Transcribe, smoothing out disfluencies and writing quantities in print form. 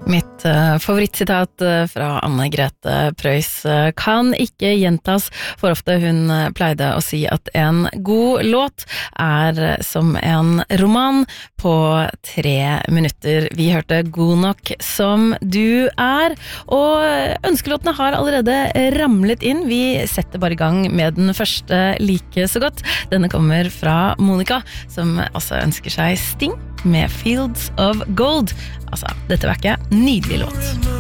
Mitt favorittsitat fra Anne-Grete Preus kan ikke gjentas for ofte. Hun pleide å si at en god låt som en roman på 3 minutter. Vi hørte God nok som du og ønskelåtene har allerede ramlet inn. Vi setter bare i gang med den første like så godt. Denne kommer fra Monica, som også ønsker seg Sting med Fields of Gold. Altså, dette var ikke nydelig låt.